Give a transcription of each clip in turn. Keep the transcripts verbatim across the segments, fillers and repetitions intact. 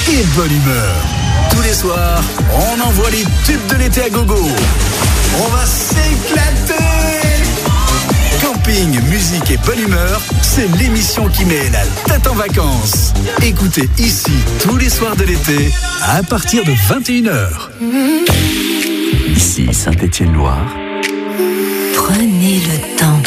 et de bonne humeur. Tous les soirs, on envoie les tubes de l'été à gogo. On va s'éclater. Camping, musique et bonne humeur, c'est l'émission qui met la tête en vacances. Écoutez ici tous les soirs de l'été à partir de vingt et une heures. Ici Saint-Étienne-Loire. Prenez le temps.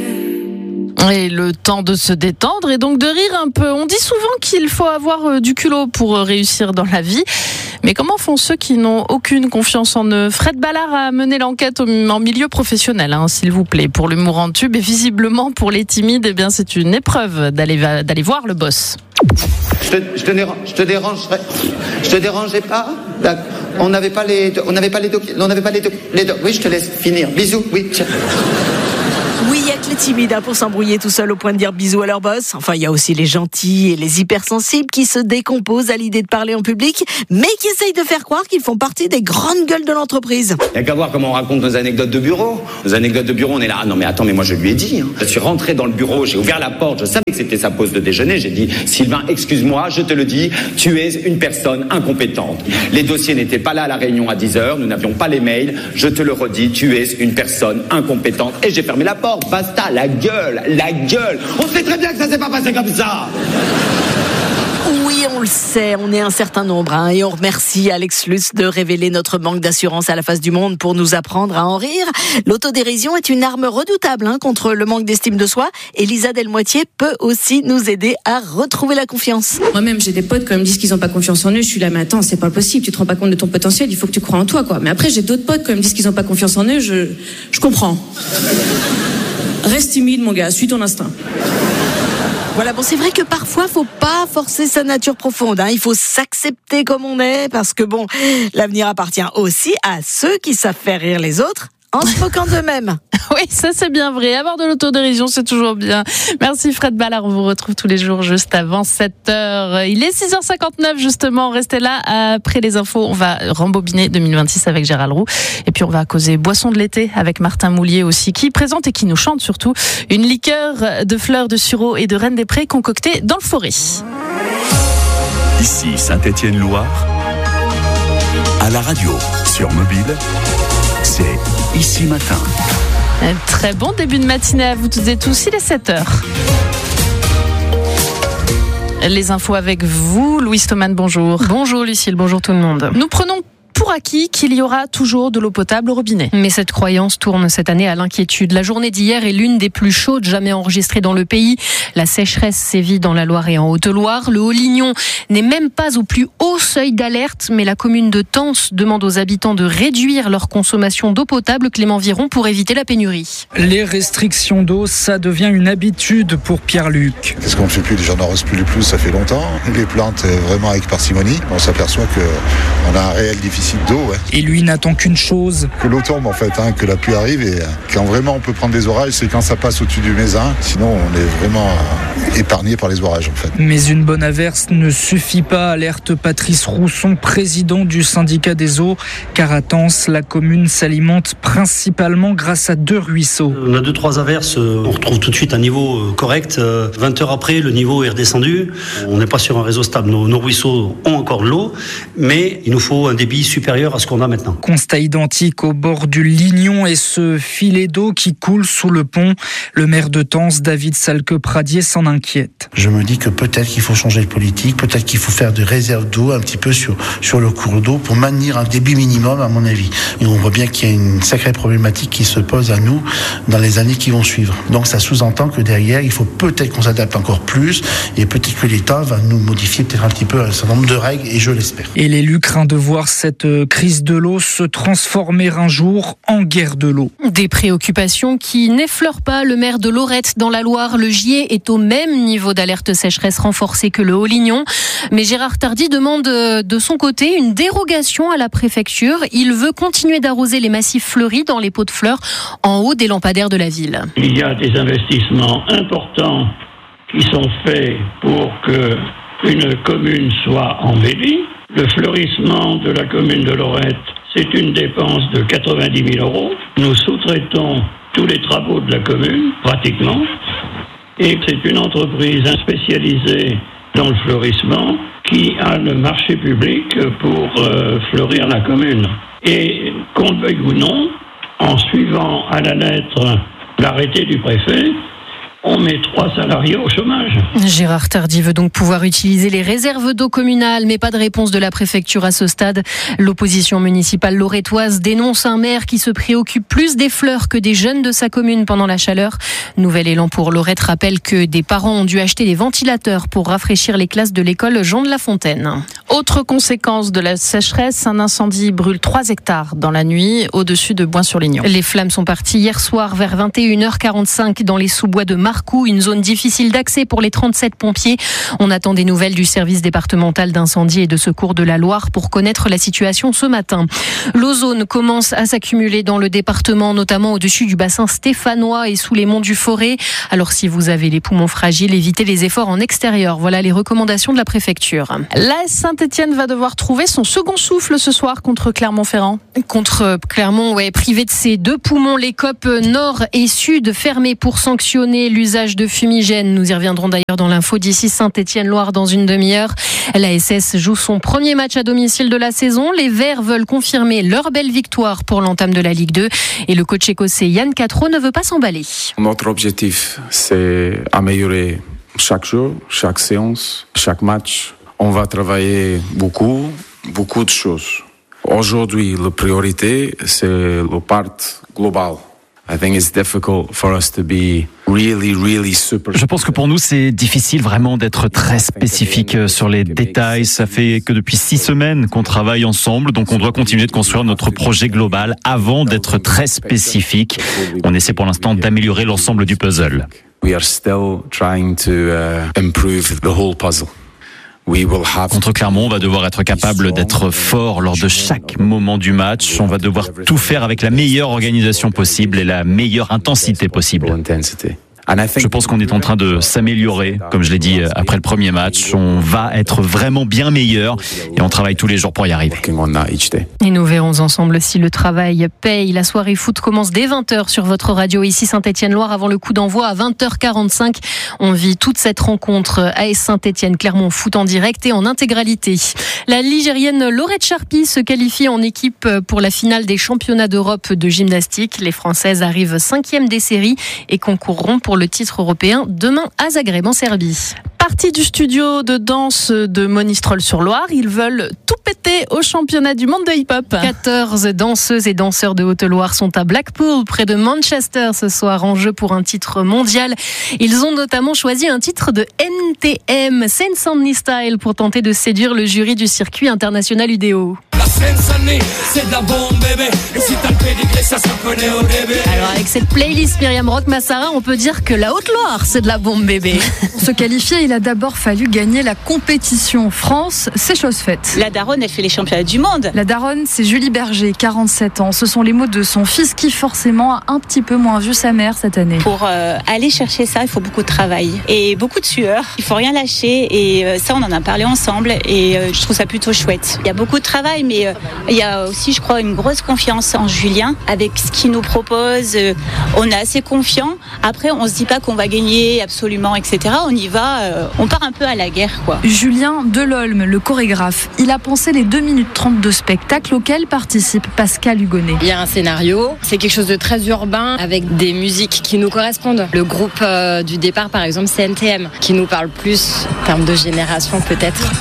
Et le temps de se détendre et donc de rire un peu. On dit souvent qu'il faut avoir du culot pour réussir dans la vie. Mais comment font ceux qui n'ont aucune confiance en eux ? Fred Ballard a mené l'enquête en milieu professionnel, hein, s'il vous plaît. Pour l'humour en tube et visiblement pour les timides, eh bien c'est une épreuve d'aller, d'aller voir le boss. Je te, je te, dérange, je te dérangerai, je te dérangeais pas. On n'avait pas les, on n'avait pas les doc, on n'avait pas les doc, les doc. Oui, je te laisse finir. Bisous. Oui. Tiens. Oui, il y a que les timides hein, pour s'embrouiller tout seul au point de dire bisous à leur boss. Enfin, il y a aussi les gentils et les hypersensibles qui se décomposent à l'idée de parler en public, mais qui essayent de faire croire qu'ils font partie des grandes gueules de l'entreprise. Il n'y a qu'à voir comment on raconte nos anecdotes de bureau. Nos anecdotes de bureau, on est là. Ah non, mais attends, mais moi je lui ai dit. Hein. Je suis rentré dans le bureau, j'ai ouvert la porte, je savais que c'était sa pause de déjeuner. J'ai dit, Sylvain, excuse-moi, je te le dis, tu es une personne incompétente. Les dossiers n'étaient pas là à la réunion à dix heures, nous n'avions pas les mails. Je te le redis, tu es une personne incompétente. Et j'ai fermé la porte. Basta, la gueule, la gueule. On sait très bien que ça s'est pas passé comme ça. Oui, on le sait, on est un certain nombre hein, et on remercie Alex Lutz de révéler notre manque d'assurance à la face du monde pour nous apprendre à en rire. L'autodérision est une arme redoutable hein, contre le manque d'estime de soi et Lisa Delmoitier peut aussi nous aider à retrouver la confiance. Moi-même, j'ai des potes quand ils me disent qu'ils n'ont pas confiance en eux, je suis là, mais attends, c'est pas possible, tu te rends pas compte de ton potentiel, il faut que tu crois en toi, quoi. Mais après, j'ai d'autres potes quand ils me disent qu'ils n'ont pas confiance en eux, je, je comprends. Reste timide, mon gars, suis ton instinct. Voilà, bon, c'est vrai que parfois, faut pas forcer sa nature profonde. Hein. Il faut s'accepter comme on est, parce que bon, l'avenir appartient aussi à ceux qui savent faire rire les autres en se moquant d'eux-mêmes. Oui, ça c'est bien vrai. Avoir de l'autodérision, c'est toujours bien. Merci Fred Ballard, on vous retrouve tous les jours juste avant sept heures. Il est six heures cinquante-neuf justement, restez là. Après les infos, on va rembobiner deux mille vingt-six avec Gérald Roux. Et puis on va causer boisson de l'été avec Martin Moulier aussi, qui présente et qui nous chante surtout une liqueur de fleurs de sureau et de Reine des Prés concoctée dans le forêt. Ici Saint-Étienne-Loire. À la radio, sur mobile, c'est Ici Matin. Un très bon début de matinée à vous toutes et tous, il est sept heures. Les infos avec vous, Louise Thoman, bonjour. Bonjour Lucille, bonjour tout le monde. Nous prenons pour acquis qu'il y aura toujours de l'eau potable au robinet. Mais cette croyance tourne cette année à l'inquiétude. La journée d'hier est l'une des plus chaudes jamais enregistrées dans le pays. La sécheresse sévit dans la Loire et en Haute-Loire. Le Haut-Lignon n'est même pas au plus haut seuil d'alerte, mais la commune de Tence demande aux habitants de réduire leur consommation d'eau potable, Clément Viron, pour éviter la pénurie. Les restrictions d'eau, ça devient une habitude pour Pierre-Luc. Qu'est-ce qu'on ne fait plus? Les gens n'en restent plus les plus, ça fait longtemps. Les plantes vraiment avec parcimonie. On s'aperçoit qu'on a un réel déficit d'eau. Ouais. Et lui n'attend qu'une chose. Que l'eau tombe en fait, hein, que la pluie arrive et quand vraiment on peut prendre des orages, c'est quand ça passe au-dessus du Mézin. Sinon on est vraiment euh, épargné par les orages en fait. Mais une bonne averse ne suffit pas, alerte Patrice Rousson, président du syndicat des eaux. Car à Tence, la commune s'alimente principalement grâce à deux ruisseaux. On a deux, trois averses, on retrouve tout de suite un niveau correct. vingt heures après, le niveau est redescendu. On n'est pas sur un réseau stable. Nos, nos ruisseaux ont encore de l'eau, mais il nous faut un débit supérieur à ce qu'on a maintenant. Constat identique au bord du Lignon et ce filet d'eau qui coule sous le pont. Le maire de Tence, David Salque-Pradier, s'en inquiète. Je me dis que peut-être qu'il faut changer de politique, peut-être qu'il faut faire des réserves d'eau un petit peu sur, sur le cours d'eau pour maintenir un débit minimum, à mon avis. Et on voit bien qu'il y a une sacrée problématique qui se pose à nous dans les années qui vont suivre. Donc ça sous-entend que derrière, il faut peut-être qu'on s'adapte encore plus et peut-être que l'État va nous modifier peut-être un petit peu un certain nombre de règles et je l'espère. Et l'élu craint de voir cette crise de l'eau se transformer un jour en guerre de l'eau. Des préoccupations qui n'effleurent pas le maire de Lorette dans la Loire. Le Gier est au même niveau d'alerte sécheresse renforcée que le Haut-Lignon. Mais Gérard Tardy demande de son côté une dérogation à la préfecture. Il veut continuer d'arroser les massifs fleuris dans les pots de fleurs en haut des lampadaires de la ville. Il y a des investissements importants qui sont faits pour que une commune soit embellie. Le fleurissement de la commune de Lorette, c'est une dépense de quatre-vingt-dix mille euros. Nous sous-traitons tous les travaux de la commune, pratiquement. Et c'est une entreprise spécialisée dans le fleurissement qui a le marché public pour euh, fleurir la commune. Et qu'on le veuille ou non, en suivant à la lettre l'arrêté du préfet, on met trois salariés au chômage. Gérard Tardy veut donc pouvoir utiliser les réserves d'eau communales, mais pas de réponse de la préfecture à ce stade. L'opposition municipale loretoise dénonce un maire qui se préoccupe plus des fleurs que des jeunes de sa commune pendant la chaleur. Nouvel élan pour Lorette rappelle que des parents ont dû acheter des ventilateurs pour rafraîchir les classes de l'école Jean de La Fontaine. Autre conséquence de la sécheresse, un incendie brûle trois hectares dans la nuit au-dessus de Boin-sur-Lignon. Les flammes sont parties hier soir vers vingt et une heures quarante-cinq dans les sous-bois de Marcoux, une zone difficile d'accès pour les trente-sept pompiers. On attend des nouvelles du service départemental d'incendie et de secours de la Loire pour connaître la situation ce matin. L'ozone commence à s'accumuler dans le département, notamment au-dessus du bassin stéphanois et sous les monts du Forêt. Alors si vous avez les poumons fragiles, évitez les efforts en extérieur. Voilà les recommandations de la préfecture. L'A S Saint-Étienne va devoir trouver son second souffle ce soir contre Clermont-Ferrand. Contre Clermont, ouais, privé de ses deux poumons, les C O P nord et sud fermés pour sanctionner l'usage de fumigènes. Nous y reviendrons d'ailleurs dans l'info d'ici Saint-Étienne-Loire dans une demi-heure. L'A S S joue son premier match à domicile de la saison. Les Verts veulent confirmer leur belle victoire pour l'entame de la Ligue deux. Et le coach écossais Yann Catro ne veut pas s'emballer. Notre objectif, c'est améliorer chaque jour, chaque séance, chaque match. On va travailler beaucoup, beaucoup de choses. Aujourd'hui, la priorité, c'est le part global. I think it's difficult for us to be really, really super. Je pense que pour nous, c'est difficile vraiment d'être très spécifique sur les détails. Ça fait que depuis six semaines qu'on travaille ensemble, donc on doit continuer de construire notre projet global avant d'être très spécifique. On essaie pour l'instant d'améliorer l'ensemble du puzzle. We are still trying to uh, improve the whole puzzle. Contre Clermont, on va devoir être capable d'être fort lors de chaque moment du match. On va devoir tout faire avec la meilleure organisation possible et la meilleure intensité possible. Je pense qu'on est en train de s'améliorer. Comme je l'ai dit après le premier match, on va être vraiment bien meilleur et on travaille tous les jours pour y arriver. Et nous verrons ensemble si le travail paye. La soirée foot commence dès vingt heures sur votre radio ici Saint-Étienne-Loire avant le coup d'envoi à vingt heures quarante-cinq. On vit toute cette rencontre A S Saint-Étienne Clermont foot en direct et en intégralité. La Ligérienne Laurette Charpy se qualifie en équipe pour la finale des championnats d'Europe de gymnastique. Les Françaises arrivent cinquième des séries et concourront pour le titre européen demain à Zagreb en Serbie. Partie du studio de danse de Monistrol-sur-Loire, ils veulent tout péter au championnat du monde de hip-hop. quatorze danseuses et danseurs de Haute-Loire sont à Blackpool, près de Manchester, ce soir en jeu pour un titre mondial. Ils ont notamment choisi un titre de N T M, Sense and Knee Style, pour tenter de séduire le jury du circuit international U D O. La Sense and Knee, c'est de la bombe, bébé. Et si t'as le pédigré, ça se connaît au début. Alors avec cette playlist Myriam Rock Massara, on peut dire que la Haute-Loire, c'est de la bombe, bébé. Pour se qualifier, il a d'abord fallu gagner la compétition. France, c'est chose faite. La daronne, elle fait les championnats du monde. La daronne, c'est Julie Berger, quarante-sept ans. Ce sont les mots de son fils qui, forcément, a un petit peu moins vu sa mère cette année. Pour euh, aller chercher ça, il faut beaucoup de travail et beaucoup de sueur. Il faut rien lâcher et euh, ça, on en a parlé ensemble et euh, je trouve ça plutôt chouette. Il y a beaucoup de travail, mais euh, il y a aussi, je crois, une grosse confiance en Julien avec ce qu'il nous propose. Euh, on est assez confiant. Après, on se dit pas qu'on va gagner absolument, et cetera. On y va, euh, on part un peu à la guerre, quoi. Julien Delolme, le chorégraphe, il a pensé les deux minutes trente de spectacle auquel participe Pascal Hugonnet. Il y a un scénario, c'est quelque chose de très urbain avec des musiques qui nous correspondent. Le groupe euh, du départ, par exemple, c'est N T M, qui nous parle plus en termes de génération peut-être.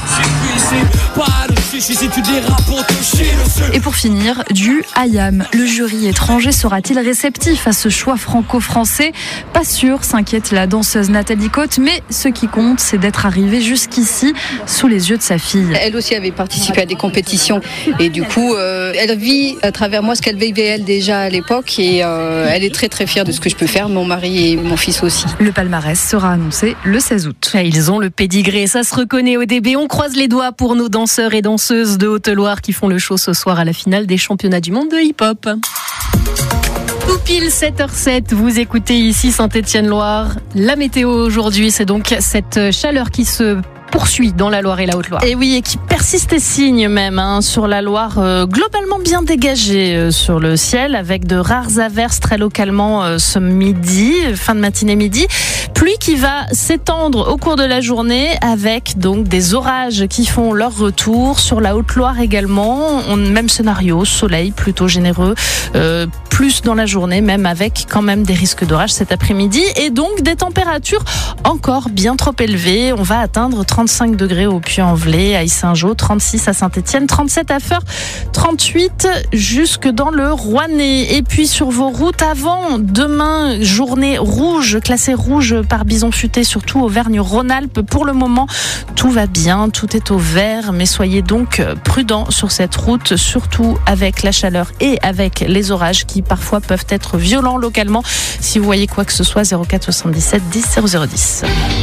Et pour finir, du I A M. Le jury étranger sera-t-il réceptif à ce choix franco-français ? Pas sûr, s'inquiète la danseuse Nathalie Côte, mais ce qui compte, c'est d'être arrivée jusqu'ici sous les yeux de sa fille. Elle aussi avait participé à des compétitions et du coup, euh, elle vit à travers moi ce qu'elle vivait elle déjà à l'époque et euh, elle est très très fière de ce que je peux faire, mon mari et mon fils aussi. Le palmarès sera annoncé le seize août. Ils ont le pédigré, ça se reconnaît au début. On croise les doigts pour nos danseurs et danseuses de Haute-Loire qui font le show ce soir à la finale des championnats du monde de hip-hop. Tout pile sept heures sept, vous écoutez ici Saint-Étienne-Loire. La météo aujourd'hui, c'est donc cette chaleur qui se poursuit dans la Loire et la Haute-Loire. Et oui, et qui persiste et signe même hein, sur la Loire, euh, globalement bien dégagée euh, sur le ciel, avec de rares averses très localement euh, ce midi, fin de matinée midi. Pluie qui va s'étendre au cours de la journée, avec donc des orages qui font leur retour sur la Haute-Loire également. On, même scénario, soleil plutôt généreux, euh, plus dans la journée, même avec quand même des risques d'orage cet après-midi, et donc des températures encore bien trop élevées. On va atteindre trente-cinq degrés au Puy-en-Velay, à Yssingeaux, trente-six à Saint-Étienne, trente-sept à Feurs, trente-huit jusque dans le Rouennais. Et puis sur vos routes avant, demain, journée rouge, classée rouge par Bison Futé, surtout Auvergne-Rhône-Alpes. Pour le moment, tout va bien, tout est au vert, mais soyez donc prudents sur cette route, surtout avec la chaleur et avec les orages qui parfois peuvent être violents localement. Si vous voyez quoi que ce soit, zéro quatre soixante-dix-sept dix zéro zéro dix.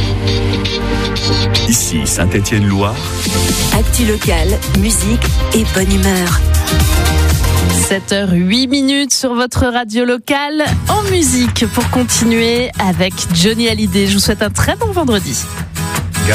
Ici Saint-Étienne-Loire. Actu locale, musique et bonne humeur. sept heures huit minutes sur votre radio locale en musique pour continuer avec Johnny Hallyday. Je vous souhaite un très bon vendredi.